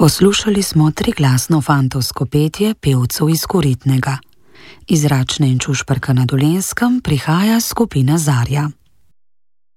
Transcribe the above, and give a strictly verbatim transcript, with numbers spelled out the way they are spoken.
Poslušali smo triglasno fantovsko petje pevcev iz Koritnega. Iz Račne in Čušperka na Dolenjskem prihaja skupina Zarja.